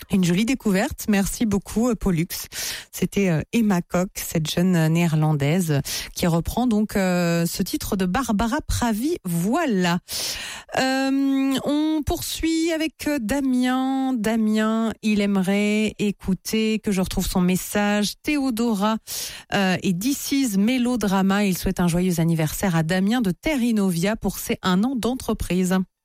Une jolie découverte. Merci beaucoup, Pollux. C'était Emma Kok, cette jeune néerlandaise qui reprend donc ce titre de Barbara Pravi. Voilà. On poursuit avec Damien. Damien, il aimerait écouter, que je retrouve son message, Théodora et This is Mélodrama. Il souhaite un joyeux anniversaire à Damien de Terrinovia pour ses 1 an d'entreprise.